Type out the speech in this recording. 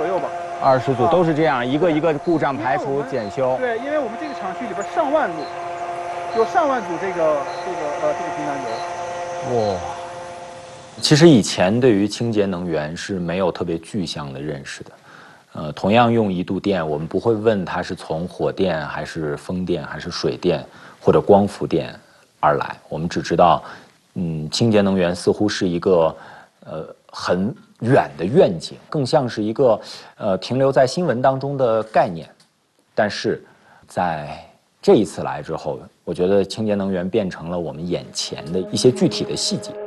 左右吧。 20组都是这样，一个一个故障排除检修。 对，因为我们这个厂区里边上万路，有上万组这个平南油。 哇，其实以前对于清洁能源是没有特别具象的认识的。同样用1度电，我们不会问它是从火电还是风电还是水电或者光伏电而来，我们只知道，清洁能源似乎是一个很远的愿景，更像是一个停留在新闻当中的概念。但是在这一次来之后，我觉得清洁能源变成了我们眼前的一些具体的细节。